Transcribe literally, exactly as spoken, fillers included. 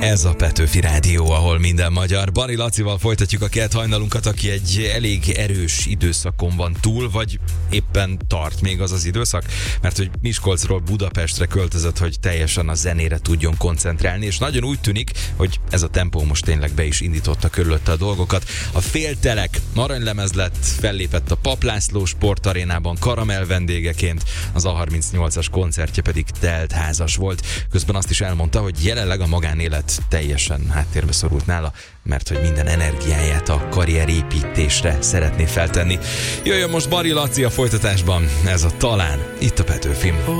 Ez a Petőfi Rádió, ahol minden magyar. Bari Lacival folytatjuk a kelt hajnalunkat, aki egy elég erős időszakon van túl, vagy éppen tart még az az időszak, mert hogy Miskolcról Budapestre költözött, hogy teljesen a zenére tudjon koncentrálni, és nagyon úgy tűnik, hogy ez a tempó most tényleg be is indította körülötte a dolgokat. A Féltelek aranylemez lett, fellépett a Papp László sportarénában karamell vendégeként, az á harmincnyolcas koncertje pedig telt házas volt. Közben azt is elmondta, hogy jelenleg a magánélet teljesen háttérbe szorult nála, mert hogy minden energiáját a karrierépítésre szeretné feltenni. Jöjjön most Bari Laci a folytatásban, ez a Talán, itt a Petőfin.